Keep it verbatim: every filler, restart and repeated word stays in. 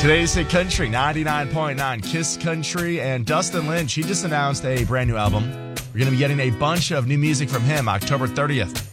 Today's Hit Country, ninety-nine point nine Kiss Country, and Dustin Lynch, he just announced a brand new album. We're going to be getting a bunch of new music from him October thirtieth.